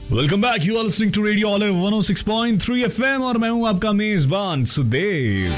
Welcome back, you are listening to radio olive 106.3 FM और मैं हूं आपका मेजबान सुदेव।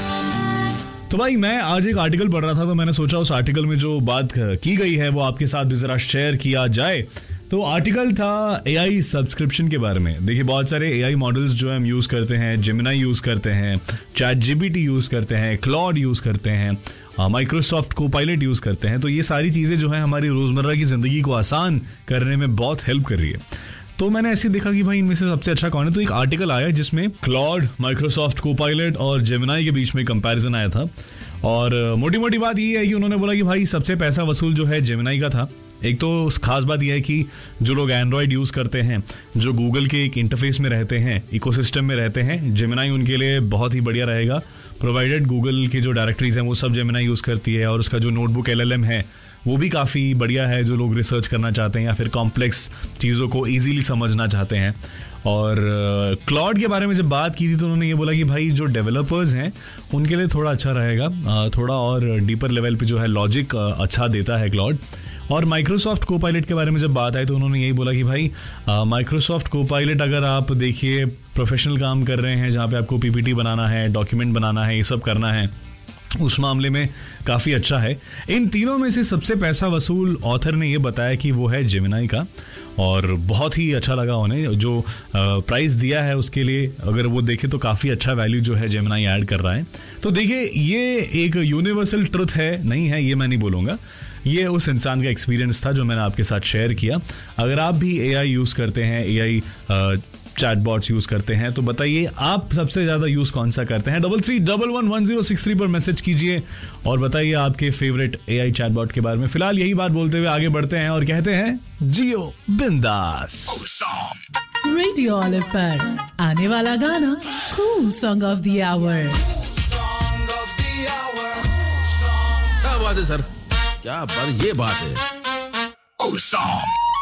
तो भाई मैं आज एक आर्टिकल पढ़ रहा था, तो मैंने सोचा उस आर्टिकल में जो बात की गई है वो आपके साथ भी जरा शेयर किया जाए। तो आर्टिकल था AI सब्सक्रिप्शन के बारे में। देखिए बहुत सारे AI मॉडल्स जो हम यूज़ करते हैं, जेमिनाई यूज़ करते हैं, ChatGPT यूज़ करते हैं, क्लॉड यूज़ करते हैं, माइक्रोसॉफ्ट कोपायलट यूज़ करते हैं। तो ये सारी चीज़ें जो है हमारी रोज़मर्रा की ज़िंदगी को आसान करने में बहुत हेल्प कर रही है। तो मैंने ऐसे देखा कि भाई इनमें से सबसे अच्छा कौन है, तो एक आर्टिकल आया जिसमें क्लॉड, माइक्रोसॉफ्ट कोपायलट और जेमिनाई के बीच में कंपैरिजन आया था। और मोटी मोटी बात ये है कि उन्होंने बोला कि भाई सबसे पैसा वसूल जो है जेमिनाई का था। एक तो खास बात यह है कि जो लोग एंड्रॉयड यूज़ करते हैं, जो गूगल के एक इंटरफेस में रहते हैं, इकोसिस्टम में रहते हैं, जेमिनाई उनके लिए बहुत ही बढ़िया रहेगा, प्रोवाइडेड गूगल की जो डायरेक्टरीज हैं वो सब जेमिनाई यूज़ करती है। और उसका जो नोटबुक LLM है वो भी काफ़ी बढ़िया है, जो लोग रिसर्च करना चाहते हैं या फिर कॉम्प्लेक्स चीज़ों को ईजीली समझना चाहते हैं। और क्लॉड के बारे में जब बात की थी तो उन्होंने ये बोला कि भाई जो डेवलपर्स हैं उनके लिए थोड़ा अच्छा रहेगा, थोड़ा और डीपर लेवल पे जो है लॉजिक अच्छा देता है क्लॉड। और माइक्रोसॉफ्ट कोपायलट के बारे में जब बात आई तो उन्होंने यही बोला कि भाई माइक्रोसॉफ्ट कोपायलट अगर आप देखिए प्रोफेशनल काम कर रहे हैं जहाँ पे आपको PPT बनाना है, डॉक्यूमेंट बनाना है, ये सब करना है, उस मामले में काफ़ी अच्छा है। इन तीनों में से सबसे पैसा वसूल ऑथर ने ये बताया कि वो है जेमिनाई का, और बहुत ही अच्छा लगा उन्हें जो प्राइस दिया है उसके लिए। अगर वो देखे तो काफ़ी अच्छा वैल्यू जो है जेमिनाई ऐड कर रहा है। तो देखिए ये एक यूनिवर्सल ट्रुथ है, नहीं है ये मैं नहीं बोलूँगा, ये उस इंसान का एक्सपीरियंस था जो मैंने आपके साथ शेयर किया। अगर आप भी AI यूज़ करते हैं, AI चैटबॉट्स यूज़ करते हैं, तो बताइए आप सबसे ज़्यादा यूज़ कौन सा करते हैं। 33111063 पर मैसेज कीजिए और बताइए आपके फेवरेट AI चैटबॉट के बारे में। फिलहाल यही बात बोलते हुए आगे बढ़ते हैं और कहते हैं जियो बिंदास। रेडियो ऑलिव पर आने वाला गाना cool song of the our. क्या बात है सर, क्या बात, ये बात है।